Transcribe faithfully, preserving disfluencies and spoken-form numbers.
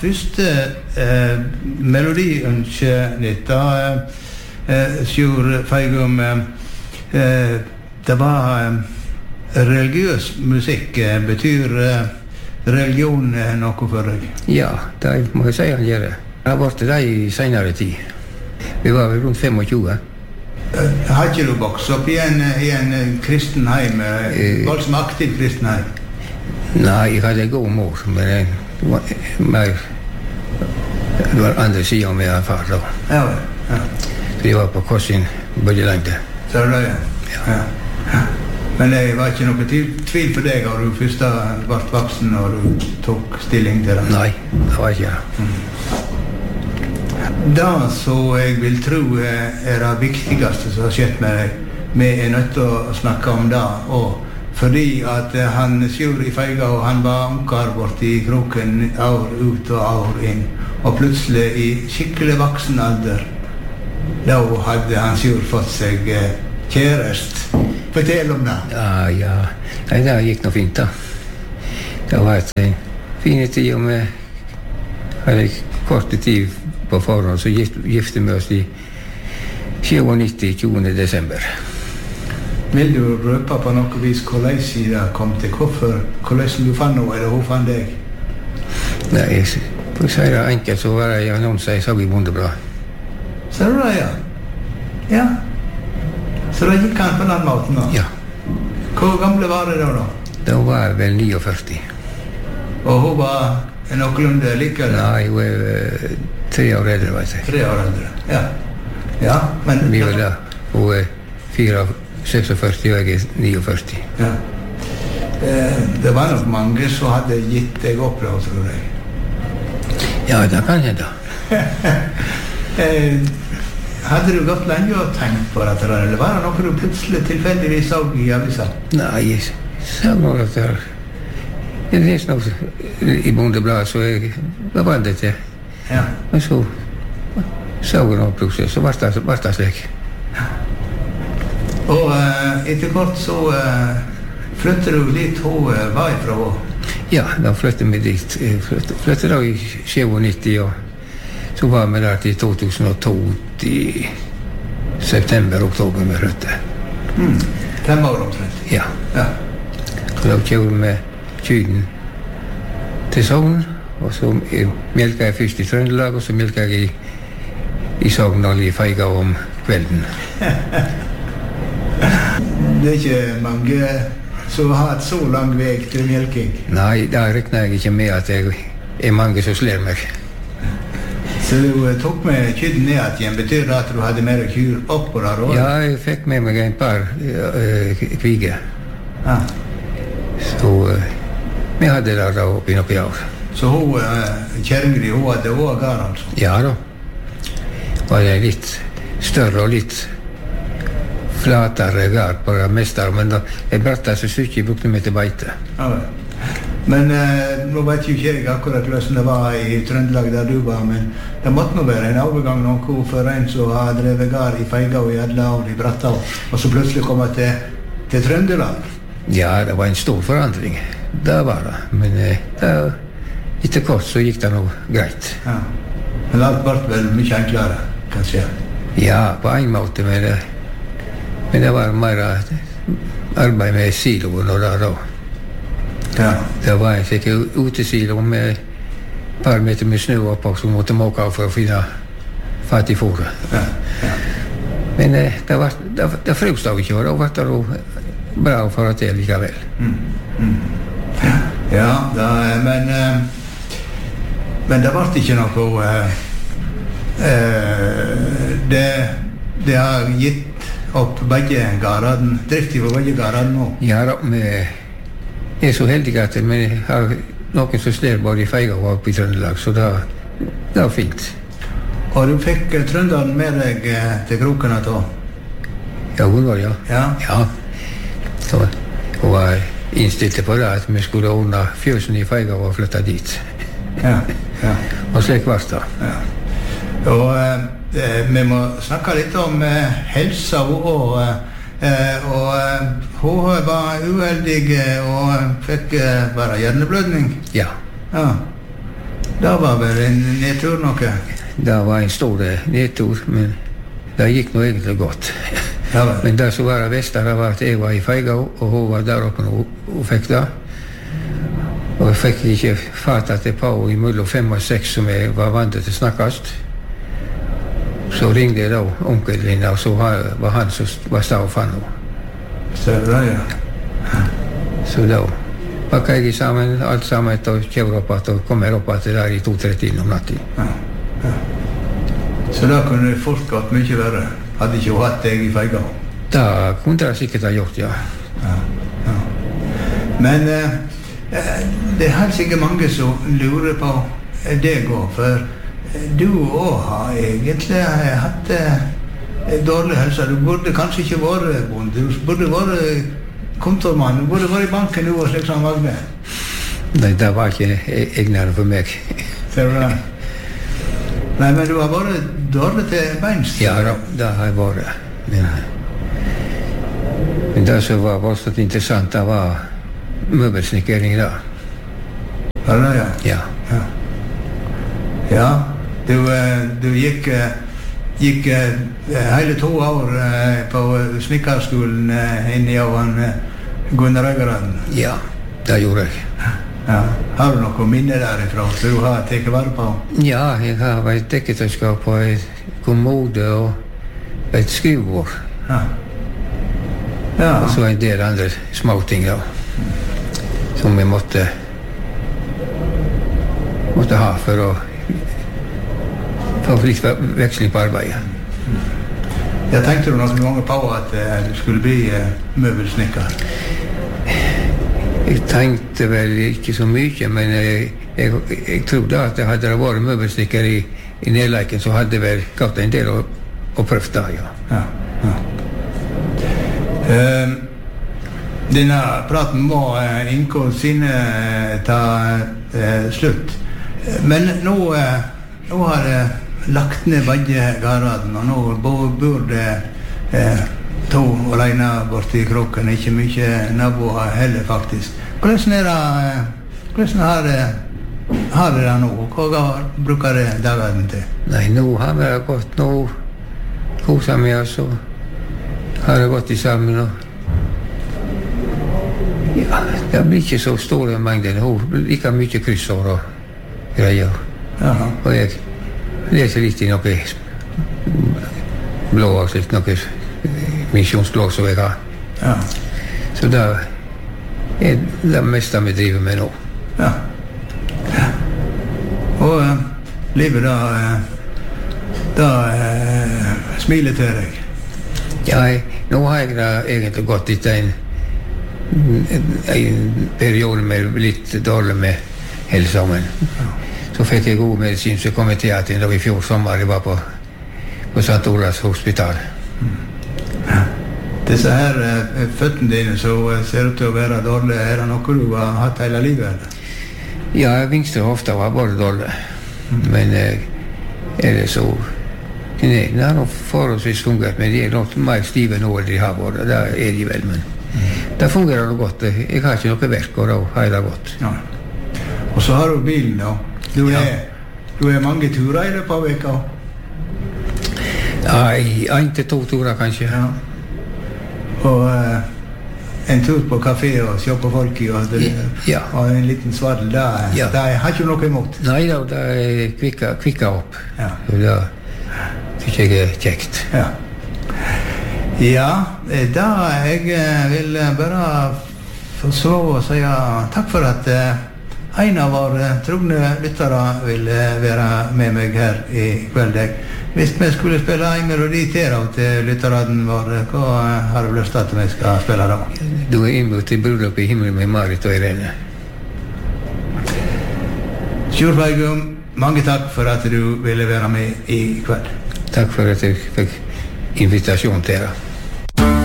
Første eh, melodiønske litt da eh, Sjur Feigum eh, det var eh, religiøs musikk eh, betyr eh, religion eh, noe for deg? Ja, det må jeg si han gjør det. Det har vært det i senere tid. Vi var vel rundt tjuefem. Har ikke du vokst opp i en, i en kristen heim, eh, var som aktiv kristen heim? Nei, jeg hadde en god mor, men det var mer, det var andre siden med en far da. Ja, ja. Så jeg var på korsin både landet. Så er det ja. Ja. Ja. Men det var ikke noe tvil for deg, har du først ble voksen og du tok stilling til det? Nei, det var ikke det. Mm. Det som jeg vil tro er det viktigste som har skjedd med deg. Vi er nødt til å snakke om det, og fordi at han Sjur i Feigao, han var ungkar bort i kroken år ut og år inn, og plutselig i skikkelig voksen alder, da hadde han Sjur fått seg kjærest. Fortell om det. Ja, ja. Nei, det gikk noe fint da. Det var et fine tid, og vi hadde kort tid på forhånd, så gift, gifte vi oss i nittisju, tjuende desember. Vil du røpe på noe vis hvordan det kom til? Hvorfor? Hvordan du fann noe, eller hun fann deg? Nei, for å si det enkelt, så var det en annonse jeg så i Bondeblad. Så det, ja. Ja. Så da gikk han på den måten da? Ja. Hvor gamle var det da da? Da var jeg vel førtini. Og hun var noenlunde like? Nei, hun er uh, tre år eldre, vet jeg. Tre år eldre, ja. Ja, men... Vi var da, hun er fire, seksogførti, og jeg er førtini. Ja. Eh, det var nok mange som hadde gitt deg opp da, tror jeg. Ja, det kan jeg da. eh, hadde du gått lenge og tenkt på dette, eller var det noe du plutselig tilfeldigvis så i avisa? Nei, jeg så noe at det var... Jeg leste noe i Bondebladet, så jeg var vant til. Ja. Men så så jeg noe plutselig, så var det, var det slik. Ja. Og uh, etter kort så uh, flyttet du dit hun uh, var ifra henne? Ja, da flyttet vi dit. Jeg flyttet, flyttet da i nittisju, og så var vi der til to tusen og to, i september, oktober vi flyttet. Mm. Fem år omtrent? Ja. Ja. Og da kjører vi Kyden til Sogn, og så melket jeg først i Trøndelag, og så melket jeg i, i Sogndal i Feigao om kvelden. Det er ikke mange som har hatt så lang vei til melking? Nei, da regner jeg ikke med at det er mange som slår meg. Så du tok med Kyden ned igjen, betyr det at du hadde mer kyr opp på der også? Ja, jeg fikk med meg en par uh, kvige. Ja. Så... Uh, Vi hadde det da oppi noen år. Så hun, uh, kjerringri, hun hadde også gar, altså? Ja da. Var det litt større og litt flatere gar på det meste, men da jeg bratt så stykker brukte vi til beite. Ja, men uh, nå vet jo ikke jeg akkurat hvordan det var i Trøndelag der du var, men det måtte nå være en overgang noe for en som har drevet gar i Feigao i alle år i Brattau, og så plutselig kommer til, til Trøndelag. Ja, det var en stor forandring. Det var det, men det, etter kort så gikk det noe greit. Ja. Men alt ble vel mye enklere, kanskje? Ja, på en måte, men det, men det var mer arbeid med siloen og det da. Ja. Det var en sikkert utesilo med et par meter med snø oppå som måtte måke av for å finne fatt i fôret. Ja. Ja. Men det, var, det, det frøs da ikke, og da var det bra å få det til likevel. Mm. Mm. Ja, da, men uh, men det ble ikke noe uh, uh, det, det har gitt opp begge gardene, drift på begge gardene nå. Ja, da, vi er så heldige at vi har noen som slår både i Feigao og oppe i Trøndelag, så det, det var fint. Og du fikk uh, Trønderen med deg uh, til kroken da? Ja, hun var, ja. Ja. Ja. Så hun var innstilte på det at vi skulle ordne fjøsen i Feigao og flytte dit. Ja, ja. Og slik var det. Ja. Og eh, vi må snakke litt om eh, helsa og, eh, og eh, hun var uheldig og fikk eh, bare hjerneblødning. Ja. Ja. Det var vel en nedtur noe? Det var en stor nedtur, men det gikk nå egentlig godt. Ja, vel. Men det som var det beste, det var at jeg var i Feigå, og hun var der oppe og, og fikk det. Og jeg fikk ikke fattet det på i mellom fem og seks som jeg var vant til å snakkes. Så ringte jeg da onkelen, og så var han som var stav for noe. Så det, ja. Så da pakket jeg sammen, alt sammen, og kjører opp at, og kommer opp at det der i to-tre timer om natten. Ja, ja. Så da kunne folk hatt mye verre. Hadde ikke hun hatt deg i Feigå? Da kunne det sikkert ha gjort, ja. Ja, ja. Men eh, det er helt sikkert mange som lurer på deg også, for du også har egentlig hatt eh, dårlig helse. Du burde kanskje ikke være bonde, du burde være kontormann, du burde være i banken nå og slik som Magne. Nei, det var ikke egnere for meg. Ser du det? Nei, men du har vært dårlig til beins. Ja, da, det har jeg vært. Men, men det som var voldsomt interessant, det var møbelsnikkering da. Var det det, ja? Ja. Ja. Ja, du, du gikk, gikk hele to år på snikkerskolen inne i Johan Gunnar Øygarden. Ja, det gjorde jeg. Ja. Har du noe minne derifra som du har tatt vare på? Ja, jeg har et dekketelskap på et kommode og et skrivebord. Ja. Ja. Og så en del andre småting da, som vi måtte, måtte ha for å få litt veksling på arbeidet. Jeg tenkte du noen ganger på at du skulle bli møbelsnikker? Jeg tenkte vel ikke så mye, men jeg, jeg, jeg trodde at det hadde vært møbelsnikker i, i Nedleiken, så hadde det vel gått en del å, å prøve da, ja. Ja, ja. Uh, denne praten må uh, Inko sine uh, ta uh, slutt. Men nå, uh, nå har jeg uh, lagt ned begge garaden, og nå bor det uh, to alene borte i kroken, ikke mye naboer heller faktisk. Hvordan er det, hvordan har det, har det nå? Hva bruker det dagene til? Nei, nå har vi gått, nå koset vi oss, og har det gått i sammen, og ja, det blir ikke så store mengder, det like mye kryssår og greier. Jaha. Og jeg leser litt i noe blå og slikt, noe misjonsblå som jeg har. Ja. Så det er det meste vi driver med nå. Ja. Ja. Og uh, livet da, uh, da uh, smiler til deg. Ja, jeg, nå har jeg da egentlig gått litt en, en periode med litt dårlig med hele sammen. Ja. Så fikk jeg god medisin, så kom jeg til at da i fjor sommer jeg var på, på Sankt Olavs hospital. Mm. Ja. Disse her uh, føttene dine så uh, ser ut til å være dårlige. Er det noe du har hatt hele livet, eller? Ja, venstre hofta var bare dårlig. Mm. Men uh, er det så knærne har nok forholdsvis fungert, men de er nok mer stive nå enn de har vært. Det er de vel, men mm. det fungerer det godt. Jeg har ikke noe verk, og da har jeg det godt. Ja. Og så har du bilen da. Du er, ja. du er mange turer i løpet av veka? Ja, en til to turer kanskje. Ja. Og uh, en tur på kafé og se på folk i, og, det, ja. og en liten svadel, det, ja. det har ikke noe imot. Nei da, det er kvikka, kvikka opp. Ja. Og det synes jeg er kjekt. Ja. Ja, da jeg vil bare få så å si takk for at uh, en av våre trogne lyttere vil være med meg her i kveld. Hvis vi skulle spille en melodi til til lytteren vår, hva har du lyst til at vi skal spille da? Du er innbudt til bryllup i himmelen med Marit og Irene. Sjur Feigum, mange takk for at du ville være med i kveld. Takk for at jeg fikk invitasjon til dere.